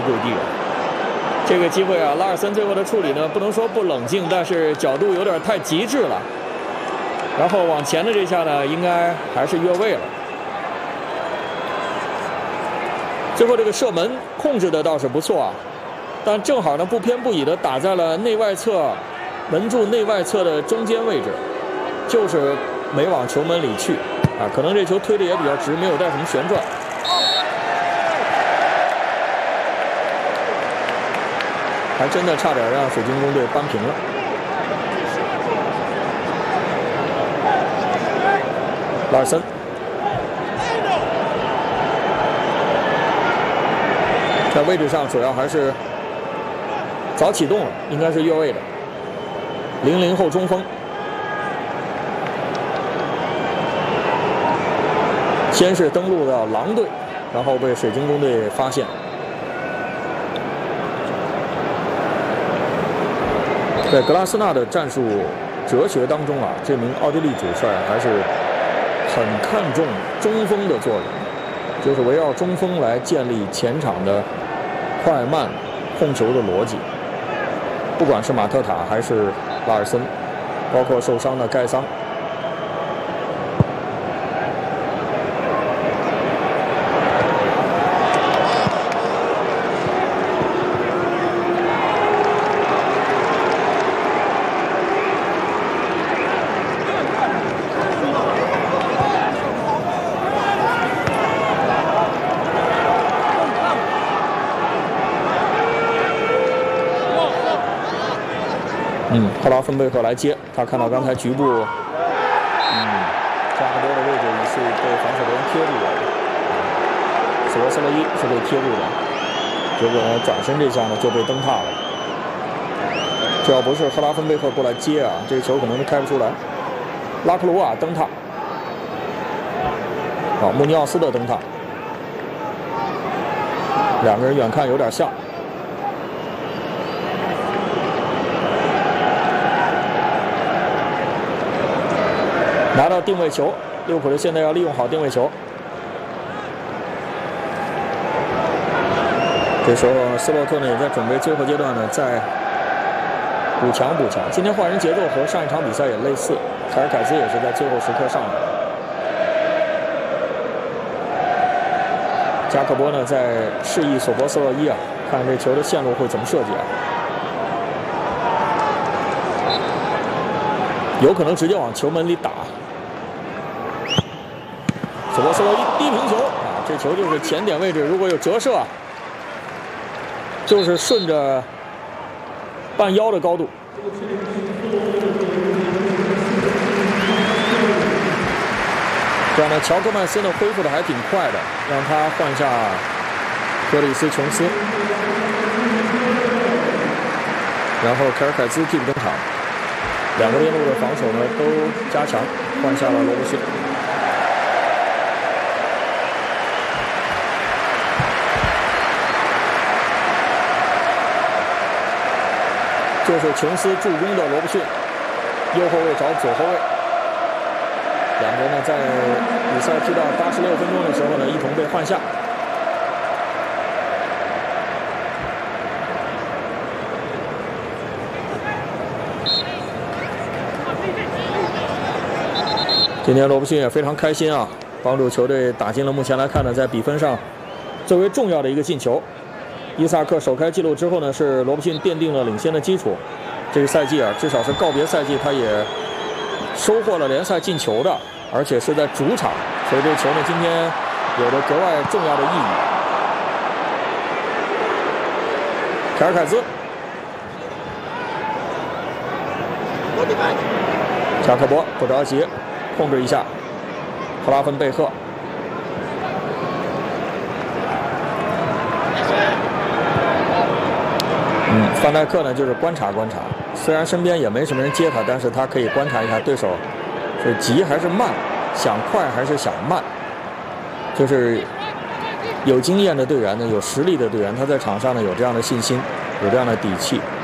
跪地了。这个机会啊，拉尔森最后的处理呢，不能说不冷静，但是角度有点太极致了。然后往前的这下呢，应该还是越位了。最后这个射门控制的倒是不错啊，但正好呢不偏不倚的打在了内外侧门柱内外侧的中间位置，就是没往球门里去啊。可能这球推的也比较直，没有带什么旋转。还真的差点让水晶宫队扳平了。拉尔森，在位置上主要还是早启动了，应该是越位的。00后中锋，先是登陆到狼队，然后被水晶宫队发现。在格拉斯纳的战术哲学当中啊，这名奥地利主帅还是很看重中锋的作用，就是围绕中锋来建立前场的快慢控球的逻辑。不管是马特塔还是拉尔森，包括受伤的盖桑。赫拉芬贝克来接，他看到刚才局部，加克多的位置疑似被防守的人贴住了，索罗斯洛伊是被贴住的，结果呢转身这下呢就被蹬踏了。这要不是赫拉芬贝克过来接啊，这个球可能都开不出来。拉克鲁瓦蹬踏，好，穆尼奥斯的蹬踏，两个人远看有点像。拿到定位球，利物浦队现在要利用好定位球。这时候斯洛特呢也在准备最后阶段呢再补强。今天换人节奏和上一场比赛也类似，凯尔凯兹也是在最后时刻上的。加克波呢在示意索博斯洛伊啊，看这球的线路会怎么设计啊？有可能直接往球门里打。索博斯洛伊低平球啊，这球就是前点位置，如果有折射啊，就是顺着半腰的高度。这样呢，乔克曼斯呢恢复的还挺快的，让他换下克里斯琼斯，然后凯尔凯兹替补登场，两个边路的防守呢都加强，换下了罗伯逊。就是琼斯助攻的罗伯逊，右后卫找左后卫。两个人呢在比赛踢到86分钟的时候呢，一同被换下。今天罗伯逊也非常开心啊，帮助球队打进了目前来看呢，在比分上最为重要的一个进球。伊萨克首开纪录之后呢，是罗伯逊奠定了领先的基础。这个赛季啊，至少是告别赛季，他也收获了联赛进球的，而且是在主场，所以这球呢今天有着格外重要的意义。凯尔凯兹，加克波不着急，控制一下，赫拉芬贝克。范戴克呢，就是观察，虽然身边也没什么人接他，但是他可以观察一下对手是急还是慢，想快还是想慢。就是有经验的队员呢，有实力的队员，他在场上呢有这样的信心，有这样的底气。